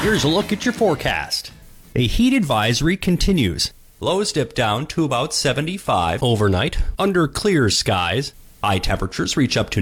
Here's a look at your forecast. A heat advisory continues. Lows dip down to about 75 overnight under clear skies. High temperatures reach up to